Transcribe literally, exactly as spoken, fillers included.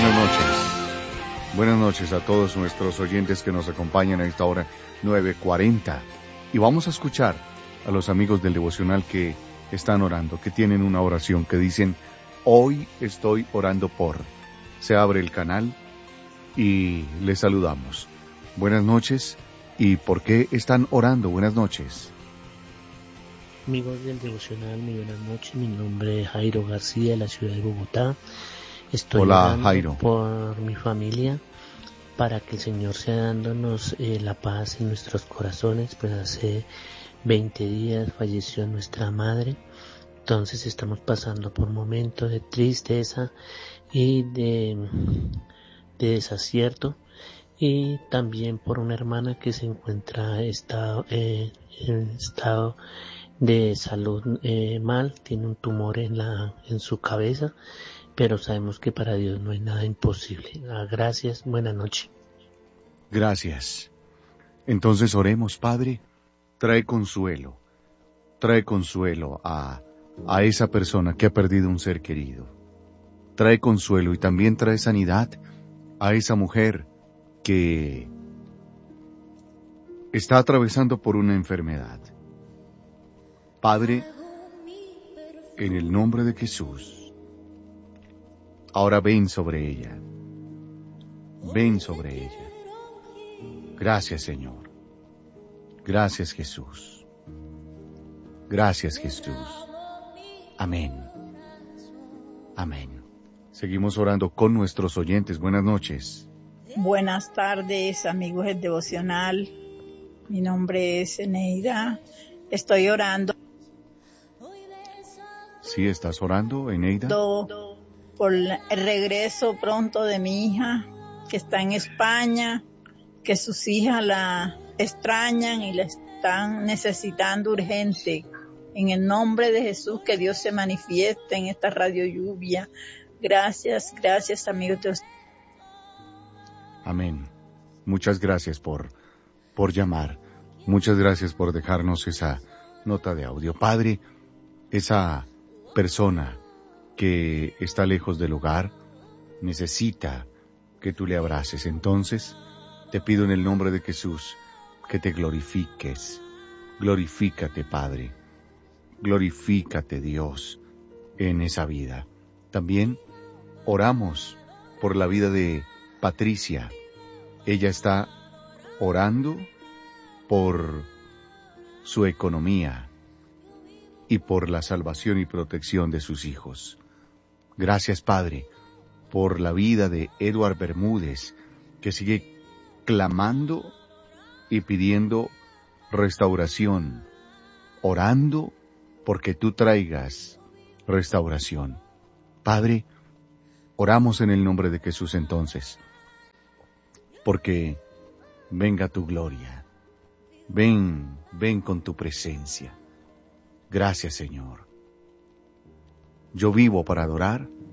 buenas noches. Buenas noches a todos nuestros oyentes que nos acompañan a esta hora nueve cuarenta. Y vamos a escuchar a los amigos del devocional que están orando, que tienen una oración que dicen: hoy estoy orando por. Se abre el canal y les saludamos. Buenas noches. ¿Y por qué están orando? Buenas noches. Amigos del devocional, muy buenas noches. Mi nombre es Jairo García, de la ciudad de Bogotá. Estoy Hola, orando Jairo. por mi familia, para que el Señor sea dándonos eh, la paz en nuestros corazones. Pues hace veinte días falleció nuestra madre, entonces estamos pasando por momentos de tristeza y de, de desacierto, y también por una hermana que se encuentra estado, eh, en estado de salud eh, mal, tiene un tumor en la en su cabeza, pero sabemos que para Dios no hay nada imposible. Ah, gracias, buenas noches. Gracias. Entonces oremos, Padre. Trae consuelo. Trae consuelo a, a esa persona que ha perdido un ser querido. Trae consuelo y también trae sanidad a esa mujer que está atravesando por una enfermedad. Padre, en el nombre de Jesús, ahora ven sobre ella. Ven sobre ella. Gracias, Señor. Gracias, Jesús. Gracias, Jesús. Amén. Amén. Seguimos orando con nuestros oyentes. Buenas noches. Buenas tardes, amigos del devocional. Mi nombre es Eneida. Estoy orando. ¿Sí estás orando, Eneida? Por el regreso pronto de mi hija, que está en España, que sus hijas la extrañan y la están necesitando urgente. En el nombre de Jesús, que Dios se manifieste en esta radio lluvia. Gracias, gracias, amigos de ustedes. Amén. Muchas gracias por, por llamar. Muchas gracias por dejarnos esa nota de audio. Padre, esa persona que está lejos del hogar necesita que tú le abraces. Entonces, te pido en el nombre de Jesús que te glorifiques. Glorifícate, Padre. Glorifícate, Dios, en esa vida. También oramos por la vida de Patricia. Ella está orando por su economía y por la salvación y protección de sus hijos. Gracias, Padre, por la vida de Eduard Bermúdez, que sigue clamando y pidiendo restauración, orando porque tú traigas restauración. Padre, oramos en el nombre de Jesús entonces, porque venga tu gloria, ven, ven con tu presencia. Gracias, Señor. Yo vivo para adorar